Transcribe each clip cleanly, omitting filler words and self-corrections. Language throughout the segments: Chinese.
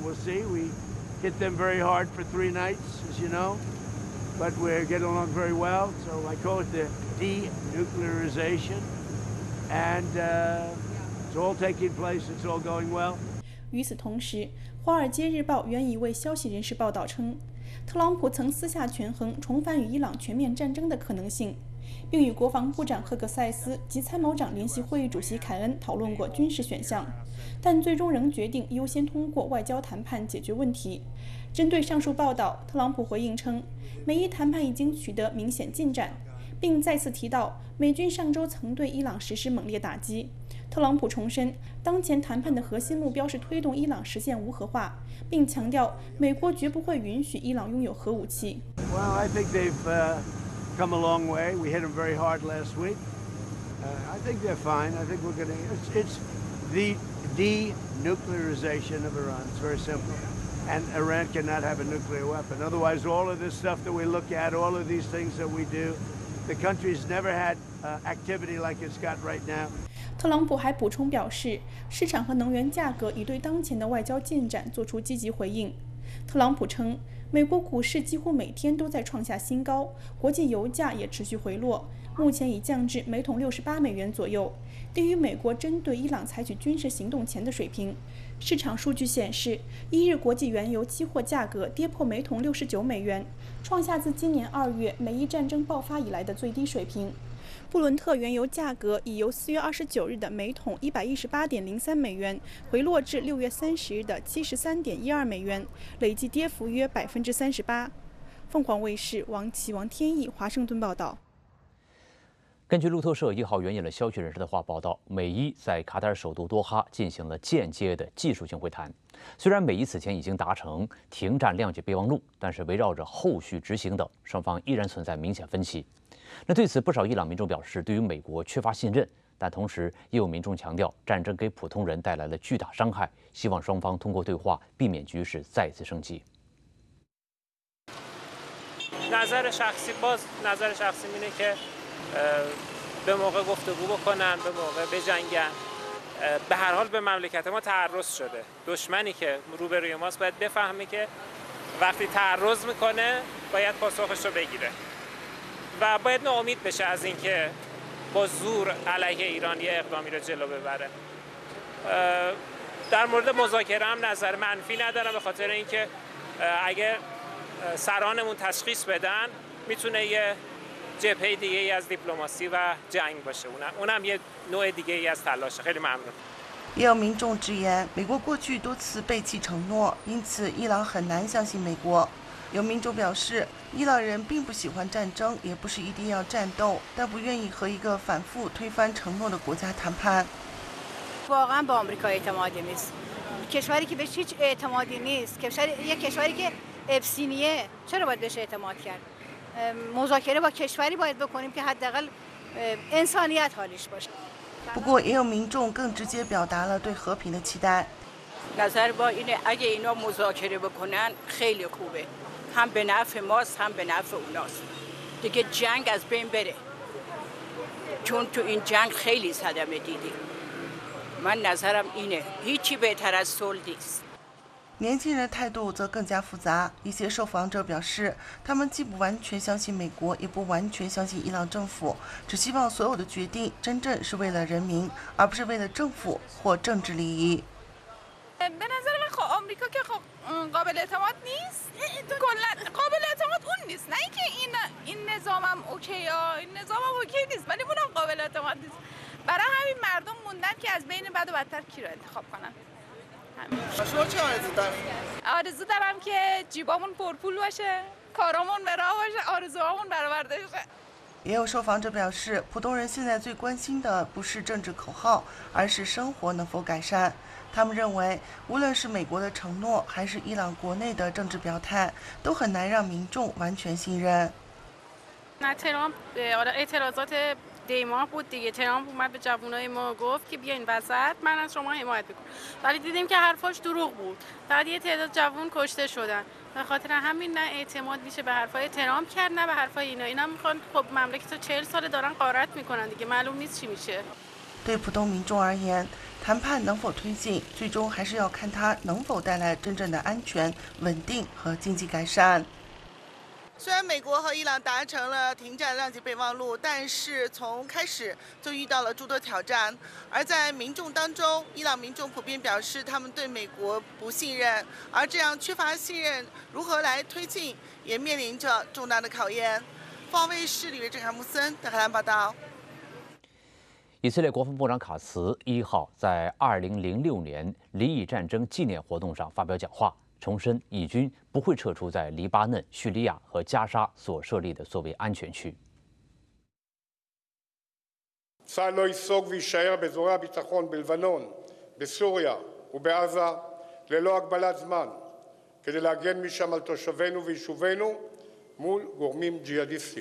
we'll see. We hit them very hard for 3 nights, as you know, but we're getting along very well. So I call it the denuclearization, and it's all taking place. It's all going well. 与此同时，《华尔街日报》援一位消息人士报道称，特朗普曾私下权衡重返与伊朗全面战争的可能性，并与国防部长赫克塞斯及参谋长联席会议主席凯恩讨论过军事选项，但最终仍决定优先通过外交谈判解决问题。针对上述报道，特朗普回应称，美伊谈判已经取得明显进展，并再次提到美军上周曾对伊朗实施猛烈打击。特朗普重申，当前谈判的核心目标是推动伊朗实现无核化，并强调美国绝不会允许伊朗拥有核武器。 Well, I think they've come a long way. We hit them very hard last week. I think they're fine. I think we're going to. It's the denuclearization of Iran. It's very simple. And Iran cannot have a nuclear weapon. Otherwise, all of this stuff that we look at, all of these things that we do, the country's never had activity like it's got right now. 特朗普还补充表示，市场和能源价格已对当前的外交进展做出积极回应。特朗普称，美国股市几乎每天都在创下新高，国际油价也持续回落，目前已降至每桶68美元左右，低于美国针对伊朗采取军事行动前的水平。市场数据显示，1日国际原油期货价格跌破每桶69美元，创下自今年2月美伊战争爆发以来的最低水平。布伦特原油价格已由4月29日的每桶118.03美元回落至6月30日的73.12美元，累计跌幅约38%。凤凰卫视王天意华盛顿报道。 根据路透社1号援引了消息人士的话报道，美伊在卡塔尔首都多哈进行了间接的技术性会谈。虽然美伊此前已经达成停战谅解备忘录，但是围绕着后续执行等，双方依然存在明显分歧。那对此，不少伊朗民众表示对于美国缺乏信任，但同时也有民众强调战争给普通人带来了巨大伤害，希望双方通过对话避免局势再次升级。 نظر شخصی اینه که به موقع گفتگو بکنن، به موقع بجنگن. به هر حال به مملکت ما تعرض شده. دشمنی که روبروی ماست باید بفهمه که وقتی تعرض میکنه باید پاسخش رو بگیره و باید ناامید بشه از اینکه با زور علیه ایران یه اقدامی رو جلو ببره. در مورد مذاکره هم نظر منفی ندارم، به خاطر اینکه اگر سرانمون تشخیص بدن میتونه یه جبهه دیگه ای از دیپلماسی و جنگ باشه، اونم یه نوع دیگه ای از تلاشه. خیلی ممنون。 也有民众直言，美国过去多次背弃承诺，因此伊朗很难相信美国。有民众表示，伊朗人并不喜欢战争，也不是一定要战斗，但不愿意和一个反复推翻承诺的国家谈判。 واقعا با آمریکا اعتمادی نیست. کشوری که بهش هیچ اعتمادی نیست، کشوری که ابسینیه، چرا باید بهش اعتماد کرد؟ مذاکره با کشوری باید بکنیم که حداقل انسانیت حالیش باشه. 不过，也有民众更直接表达了对和平的期待。 نظر با اینه اگه اینا مذاکره بکنن خیلی خوبه. هم به نفع ماست هم به نفع اوناست. دیگه جنگ از بین بره. چون تو این جنگ خیلی صدمه دیدیم. من نظرم اینه. هیچی بهتر از صلح نیست. 年轻人的态度则更加复杂。一些受访者表示，他们既不完全相信美国，也不完全相信伊朗政府，只希望所有的决定真正是为了人民，而不是为了政府或政治利益。 به نظر من خب آمریکا که خب قابل اعتماد نیست. کلا قابل اعتماد اون نیست. نه اینکه این نظامم اوکی این نظامم اوکی نیست، ولی اونم قابل اعتماد نیست. برای همین مردم موندن که از بین بد و بدتر کی رو انتخاب کنن. شما چه آرزو دارید؟ آرزو دارم که جیبامون پرپول باشه، کارامون به راه باشه، آرزوهامون برآورده شه. 也有受访者表示，普通人现在最关心的不是政治口号，而是生活能否改善。他们认为，无论是美国的承诺，还是伊朗国内的政治表态，都很难让民众完全信任。 دیماه بود دیگه. ترامپ اومد به جوانای ما گفت که بیاین وسط، من از شما حمایت میکنم، ولی دیدیم که حرفاش دروغ بود. فقط یه تعداد جوان کشته شدن. به خاطر همین نه اعتماد میشه به حرفای ترامپ کرد نه به حرفای اینا میخوان خب مملکت رو 40 ساله دارن غارت میکنن دیگه، معلوم نیست چی میشه. 对普通民众而言， 谈判能否推进，最终还是要看它能否带来真正的安全、稳定和经济改善。虽然美国和伊朗达成了停战谅解备忘录，但是从开始就遇到了诸多挑战。而在民众当中，伊朗民众普遍表示他们对美国不信任，而这样缺乏信任，如何来推进，也面临着重大的考验。凤凰卫视李维郑、坎穆森德黑兰报道。 以色列国防部长卡茨1号在2006年黎以战争纪念活动上发表讲话。重申以军不会撤出在黎巴嫩、叙利亚和加沙所设立的所谓安全区。 צה"ל לא ייסוג ויישאר באזורי הביטחון בלבנון, בסוריה ובעזה ללא הגבלת זמן, כדי להגן משם על תושבינו ויישובינו מול גורמים ג'יהאדיסטים.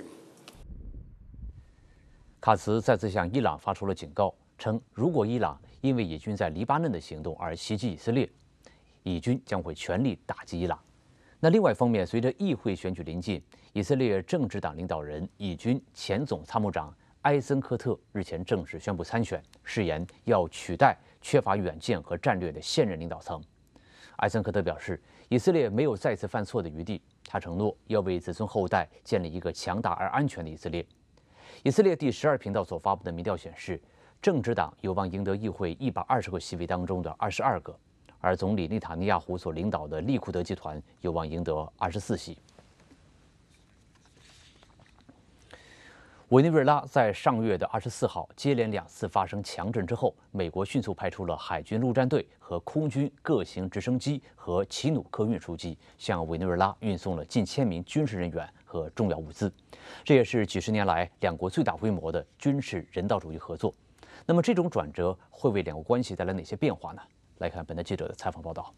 卡茨再次向伊朗发出了警告，称如果伊朗因为以军在黎巴嫩的行动而袭击以色列，以军将会全力打击伊朗。那另外一方面，随着议会选举临近，以色列政治党领导人、以军前总参谋长埃森科特日前正式宣布参选，誓言要取代缺乏远见和战略的现任领导层。埃森科特表示，以色列没有再次犯错的余地，他承诺要为子孙后代建立一个强大而安全的以色列。以色列第12频道所发布的民调显示，政治党有望赢得议会120个席位当中的22个。而总理内塔尼亚胡所领导的利库德集团有望赢得24席。委内瑞拉在上月的24号接连2次发生强震之后，美国迅速派出了海军陆战队和空军各型直升机和奇努克运输机，向委内瑞拉运送了近1000名军事人员和重要物资。这也是几十年来两国最大规模的军事人道主义合作。那么，这种转折会为两国关系带来哪些变化呢？来看本台记者的采访报道。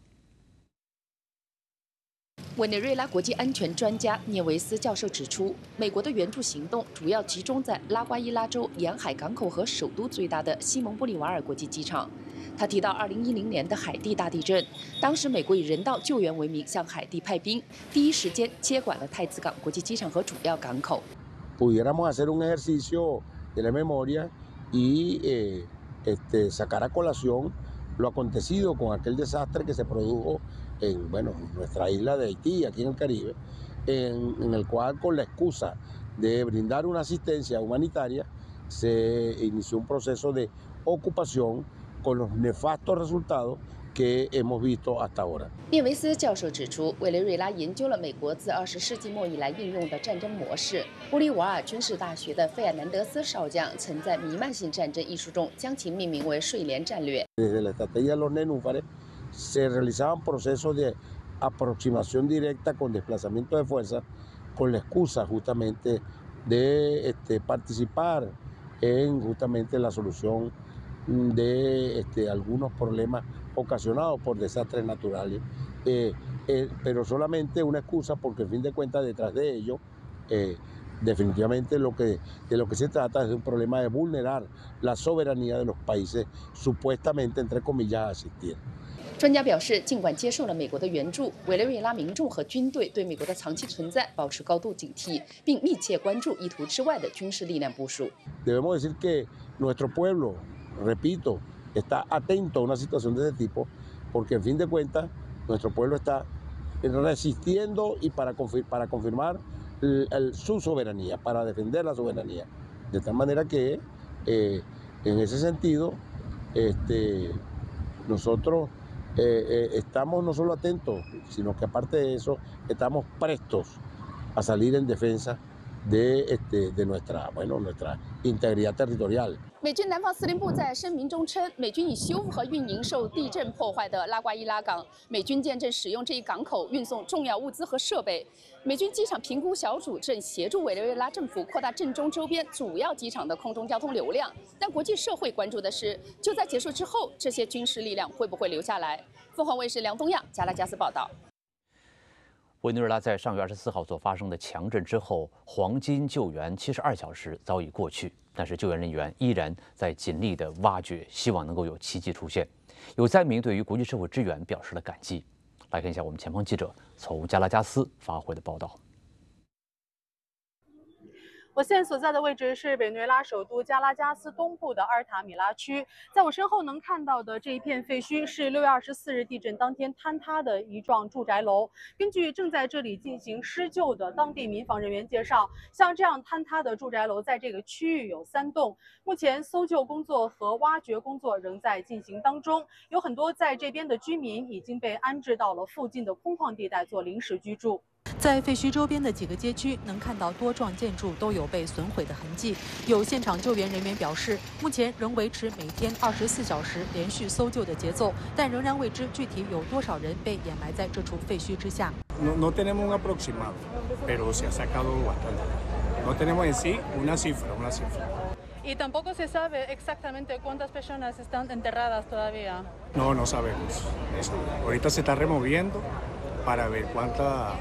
委内瑞拉国际安全专家涅维斯教授指出，美国的援助行动主要集中在拉瓜伊拉州沿海港口和首都最大的西蒙波利瓦尔国际机场。他提到，2010年的海地大地震，当时美国以人道救援为名向海地派兵，第一时间接管了太子港国际机场和主要港口。 Pudiéramos hacer un ejercicio de la memoria y sacar a colación lo acontecido con aquel desastre que se produjo en nuestra isla de Haití, aquí en el Caribe, en el cual con la excusa de brindar una asistencia humanitaria se inició un proceso de ocupación con los nefastos resultados que hemos visto hasta ahora. 涅维斯教授指出，委内瑞拉研究了美国自20世纪末以来应用的战争模式。玻利瓦尔军事大学的费尔南德斯少将曾在《弥漫性战争》一书中将其命名为睡莲战略。 Desde la estrategia de los nenúfares se realizaban procesos de aproximación directa con desplazamiento de fuerza, con la excusa justamente de participar en justamente la solución de algunos problemas ocasionados por desastres naturales, pero solamente una excusa porque, en fin de cuentas, detrás de ello, definitivamente de lo que se trata es de un problema de vulnerar la soberanía de los países supuestamente, entre comillas, a asistir. 专家表示，尽管接受了美国的援助，委内瑞拉民众和军队对美国的长期存在保持高度警惕，并密切关注意图之外的军事力量部署。 Debemos decir que nuestro pueblo, repito, está atento a una situación de ese tipo, porque en fin de cuentas nuestro pueblo está resistiendo y para confirmar su soberanía, para defender la soberanía. De tal manera que en ese sentido nosotros estamos no solo atentos, sino que aparte de eso estamos prestos a salir en defensa de nuestra integridad territorial. 美军南方司令部在声明中称，美军已修复和运营受地震破坏的拉瓜伊拉港。美军舰正使用这一港口运送重要物资和设备。美军机场评估小组正协助委内瑞拉政府扩大震中周边主要机场的空中交通流量。但国际社会关注的是，就在结束之后，这些军事力量会不会留下来？凤凰卫视梁东亚、加拉加斯报道。 委内瑞拉在上月24号所发生的强震之后，黄金救援72小时早已过去，但是救援人员依然在尽力地挖掘，希望能够有奇迹出现。有灾民对于国际社会支援表示了感激。来看一下我们前方记者从加拉加斯发回的报道。 我现在所在的位置是委内瑞拉首都加拉加斯东部的阿尔塔米拉区，在我身后能看到的这一片废墟是6月24日地震当天坍塌的一幢住宅楼。根据正在这里进行施救的当地民防人员介绍，像这样坍塌的住宅楼在这个区域有3栋，目前搜救工作和挖掘工作仍在进行当中，有很多在这边的居民已经被安置到了附近的空旷地带做临时居住。在废墟周边的几个街区，能看到多幢建筑都有被损毁的痕迹。有现场救援人员表示，目前仍维持每天24小时连续搜救的节奏，但仍然未知具体有多少人被掩埋在这处废墟之下。 No tenemos un aproximado, pero se ha sacado bastante. No tenemos en sí una cifra. Y tampoco se sabe exactamente cuántas personas están enterradas todavía. No sabemos. Ahorita se está removiendo para ver cuántas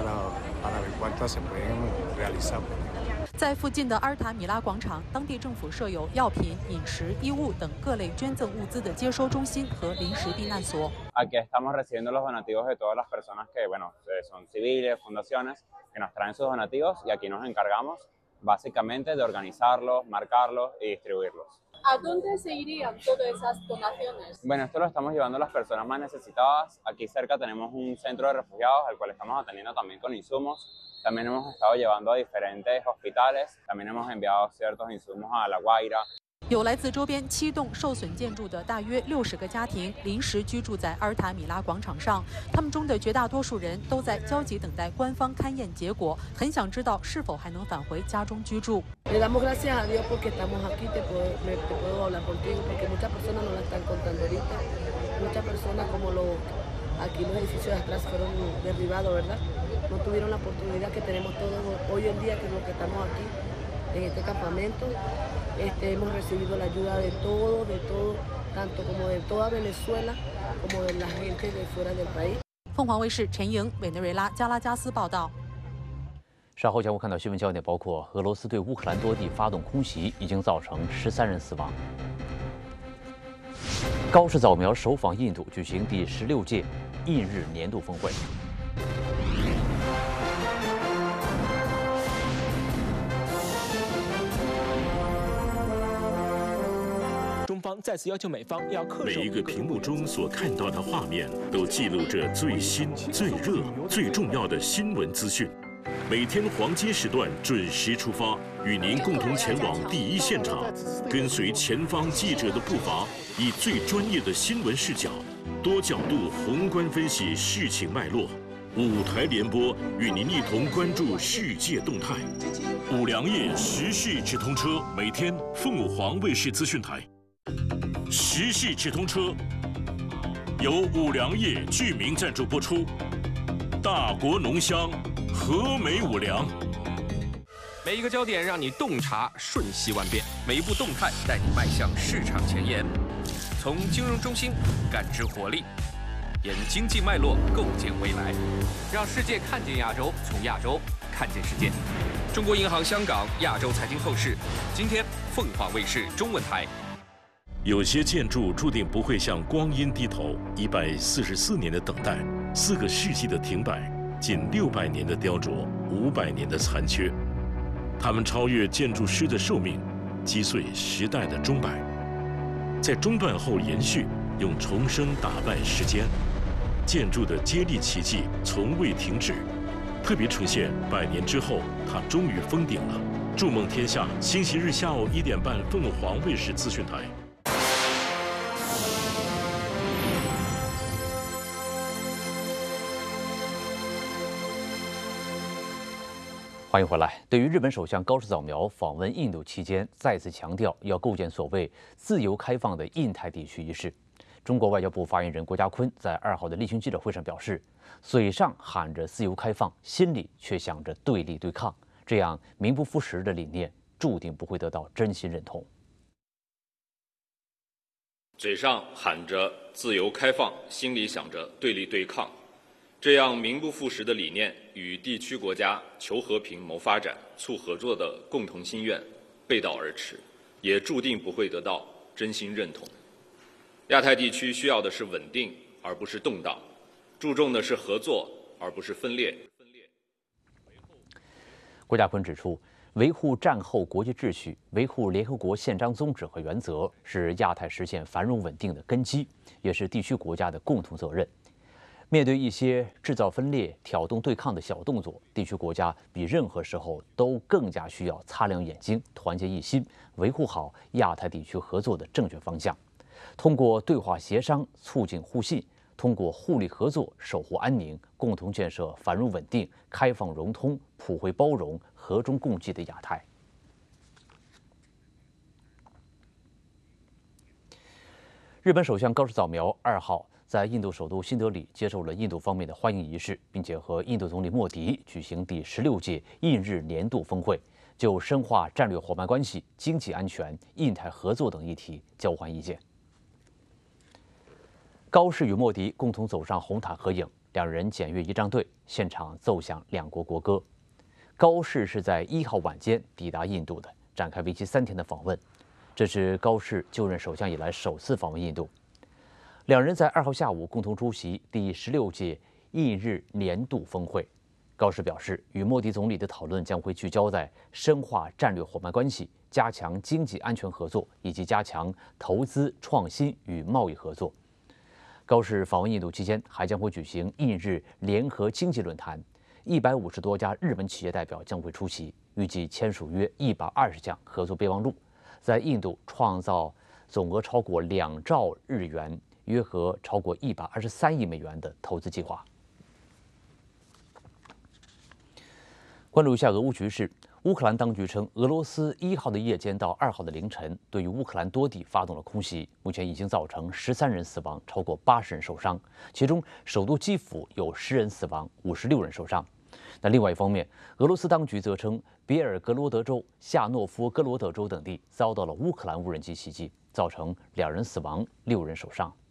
se pueden realizar. 在附近的阿尔塔米拉广场，当地政府设有药品、饮食、衣物等各类捐赠物资的接收中心和临时避难所。 Aquí estamos recibiendo los donativos de todas las personas que, son civiles, fundaciones, que nos traen sus donativos y aquí nos encargamos básicamente de organizarlos, marcarlos y distribuirlos. ¿A dónde se irían todas esas donaciones? Bueno, esto lo estamos llevando a las personas más necesitadas. Aquí cerca tenemos un centro de refugiados al cual estamos atendiendo también con insumos. También hemos estado llevando a diferentes hospitales. También hemos enviado ciertos insumos a La Guaira. 有来自周边7栋受损建筑的大约60个家庭临时居住在阿尔塔米拉广场上，他们中的绝大多数人都在焦急等待官方勘验结果，很想知道是否还能返回家中居住。 Le damos gracias a Dios porque estamos aquí, te puedo hablar contigo porque muchas personas no la están contando ahorita. Muchas personas como aquí los edificios de atrás fueron derribados, ¿verdad? No tuvieron la oportunidad que tenemos todos hoy en día, que es lo que estamos aquí en este campamento. Hemos recibido la ayuda de todo, tanto como de toda Venezuela, como de la gente de fuera del país. 凤凰卫视陈莹，委内瑞拉加拉加斯报道。 稍后将会看到新闻焦点，包括俄罗斯对乌克兰多地发动空袭，已经造成13人死亡。高市早苗首访印度，举行第16届印日年度峰会。 中方再次要求美方要恪守。 每一个屏幕中所看到的画面，都记录着最新、最热、最重要的新闻资讯。每天黄金时段准时出发，与您共同前往第一现场，跟随前方记者的步伐，以最专业的新闻视角，多角度宏观分析事情脉络。5台联播，与您一同关注世界动态。5粮液时事直通车，每天凤凰卫视资讯台。时事直通车由5粮液居民赞助播出，大国浓香，和美5粮。 每一个焦点让你洞察瞬息万变，每一步动态带你迈向市场前沿。从金融中心感知活力，沿经济脉络构建未来，让世界看见亚洲，从亚洲看见世界。中国银行香港亚洲财经透视，今天凤凰卫视中文台。 有些建筑注定不会向光阴低头，144年的等待，4个世纪的停摆，近600年的雕琢，500年的残缺，它们超越建筑师的寿命，击碎时代的钟摆，在中断后延续，用重生打败时间。建筑的接力奇迹从未停止，特别呈现100年之后，它终于封顶了。筑梦天下，星期日下午1点半，凤凰卫视资讯台。 欢迎回来。对于日本首相高市早苗访问印度期间再次强调要构建所谓自由开放的印太地区一事，中国外交部发言人郭家坤在2号的例行记者会上表示，嘴上喊着自由开放，心里却想着对立对抗，这样名不副实的理念注定不会得到真心认同。 嘴上喊着自由开放，心里想着对立对抗，这样名不副实的理念与地区国家求和平、谋发展、促合作的共同心愿背道而驰，也注定不会得到真心认同。亚太地区需要的是稳定，而不是动荡；注重的是合作，而不是分裂。 郭家坤指出， 维护战后国际秩序，维护联合国宪章宗旨和原则，是亚太实现繁荣稳定的根基，也是地区国家的共同责任。面对一些制造分裂、挑动对抗的小动作，地区国家比任何时候都更加需要擦亮眼睛，团结一心，维护好亚太地区合作的正确方向。通过对话协商促进互信，通过互利合作守护安宁，共同建设繁荣稳定、开放融通、普惠包容、和衷共济的亚太。日本首相高市早苗2号在印度首都新德里接受了印度方面的欢迎仪式，并且和印度总理莫迪举行第16届印日年度峰会，就深化战略伙伴关系、经济安全、印太合作等议题交换意见。高市与莫迪共同走上红毯合影，两人检阅仪仗队，现场奏响两国国歌。高市是在1号晚间抵达印度的，展开为期3天的访问。这是高市就任首相以来首次访问印度。两人在2号下午共同出席第16届印日年度峰会。高市表示，与莫迪总理的讨论将会聚焦在深化战略伙伴关系、加强经济安全合作以及加强投资、创新与贸易合作。高市访问印度期间，还将会举行印日联合经济论坛，150多家日本企业代表将会出席，预计签署约120项合作备忘录，在印度创造总额超过2兆日元，约合超过123亿美元的投资计划。关注一下俄乌局势。乌克兰当局称，俄罗斯1号的夜间到2号的凌晨，对于乌克兰多地发动了空袭，目前已经造成13人死亡，超过80人受伤，其中首都基辅有10人死亡，56人受伤。那另外一方面，俄罗斯当局则称，别尔格罗德州、夏诺夫哥罗德州等地遭到了乌克兰无人机袭击，造成2人死亡，6人受伤。